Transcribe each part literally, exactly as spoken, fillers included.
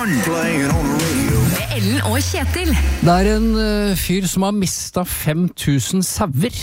Med Ellen og Kjetil. Det er en uh, fyr som har mistet fem tusen sauer.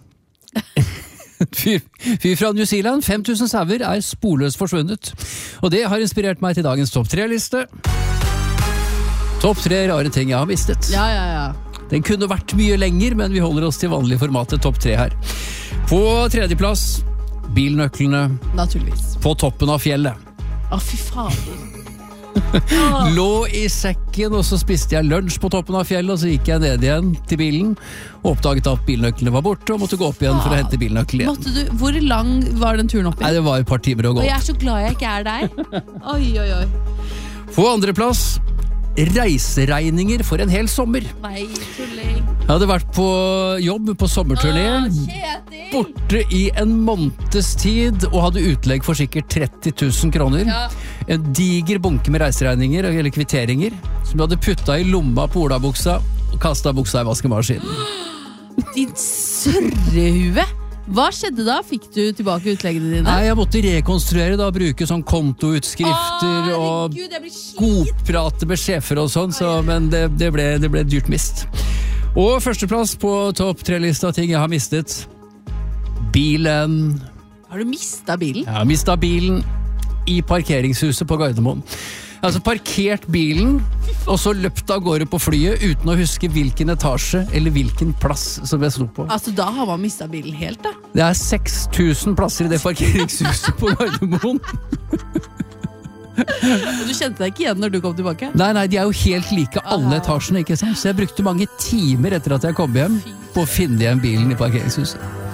Fyr, fyr fra New Zealand, fem tusen sauer er sporløst forsvunnet. Og det har inspirert meg til dagens topp tre-liste. Topp tre rare ting jeg har mistet. Ja, ja, ja. Den kunne vært mye lenger, men vi holder oss til vanlig formatet topp tre her. På tredjeplass, bilnøklene. Naturligvis. På toppen av fjellet. Å, fy fader. Lå i sekken, og så spiste jeg lunsj på toppen av fjellet, og så gikk jeg ned igjen til bilen, og oppdaget at bilnøklene var borte, og måtte gå opp igjen for å hente bilnøkkelen igjen. Måtte du, hvor lang var den turen opp igjen? Nei, det var et par timer å gå. Og jeg er så glad jeg ikke er der. Oi, oi, oi. På andre plass, reiseregninger for en hel sommer. Nei, tulling. Jeg hadde vært på jobb på sommerturné, Kjetil! borte i en måneds tid, og hadde utlegg for sikkert tretti tusen kroner. Ja. En diger bunke med reiseregninger, eller kvitteringer, som du hadde puttet i lomma på olabuksa, og kastet buksa i vaskemaskinen. Din sørrehue! Hva skjedde da? Fikk du tilbake utleggene dine? Nei, jeg måtte rekonstruere da, bruke sånn kontoutskrifter Å, og herregud, jeg blir skit. godprate med sjefer og sånn, så, men det, det, ble, det ble dyrt mist. Og førsteplass på topp tre-lista ting jeg har mistet. Bilen. Har du mistet bilen? Jeg har mistet bilen i parkeringshuset på Gardermoen. Jeg har altså parkert bilen, og så løpt av gårde på flyet uten å huske hvilken etasje eller hvilken plass som jeg sto på. Altså, da har man mistet bilen helt, da. Det er seks tusen plasser i det parkeringshuset på Gardermoen. Og du kjente deg ikke igjen når du kom tilbake? Nei, nei, de er jo helt like alle etasjene, ikke sant? Så jeg brukte mange timer etter at jeg kom hjem på å finne igjen bilen i parkeringshuset.